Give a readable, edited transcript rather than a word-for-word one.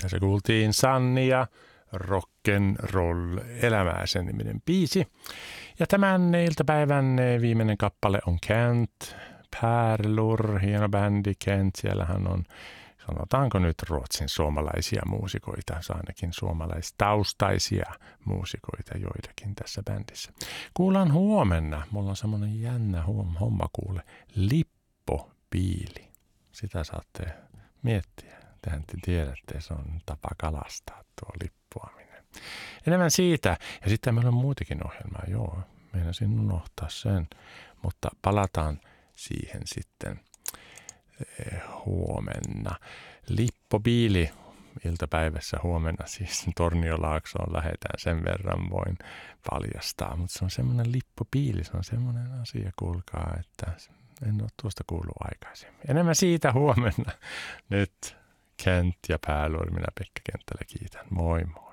Tässä kuultiin Sanni ja Rock'n'Roll elämää sen niminen biisi. Ja tämän iltapäivän viimeinen kappale on Kent, Pärlur, hieno bändi Kent. Siellähän on, sanotaanko nyt Ruotsin suomalaisia muusikoita, ainakin suomalaistaustaisia muusikoita joitakin tässä bändissä. Kuullaan huomenna, mulla on semmoinen jännä homma kuule, lippopiili. Sitä saatte miettiä. Tehän te tiedätte, se on tapa kalastaa tuo lippuaminen. Enemmän siitä. Ja sitten meillä on muitakin ohjelmaa. Joo, meinasin unohtaa sen. Mutta palataan siihen sitten huomenna. Lippobiili iltapäivässä huomenna. Siis Torniolaaksoon lähdetään, sen verran voin paljastaa. Mutta se on semmoinen lippobiili. Se on semmoinen asia, kuulkaa, että en ole tuosta kuullut aikaisemmin. Enemmän siitä huomenna. Nyt Kent ja Pärlur, minä Pekka Kenttälä kiitän. Moi moi.